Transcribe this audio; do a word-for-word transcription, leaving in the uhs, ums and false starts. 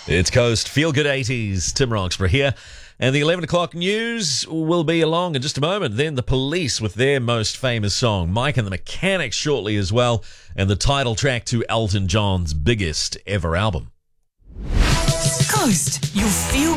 It's Coast Feel Good eighties. Tim Roxburgh here. And the eleven o'clock news will be along in just a moment. Then the Police with their most famous song, Mike and the Mechanics, shortly as well. And the title track to Elton John's biggest ever album. Coast, you feel